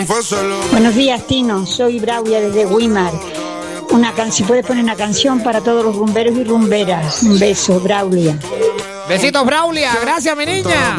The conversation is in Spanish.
Buenos días, Tino. Soy Braulia desde Weimar. Si puedes poner una canción para todos los rumberos y rumberas. Un beso, Braulia. Besitos, Braulia. Gracias, mi niña.